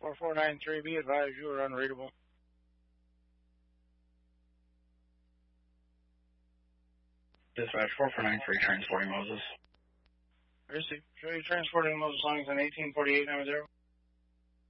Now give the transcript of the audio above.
4493, be advised you are unreadable. Dispatch 4493, transporting Moses. Received. Show you transporting Moses Longington 1848, number 0.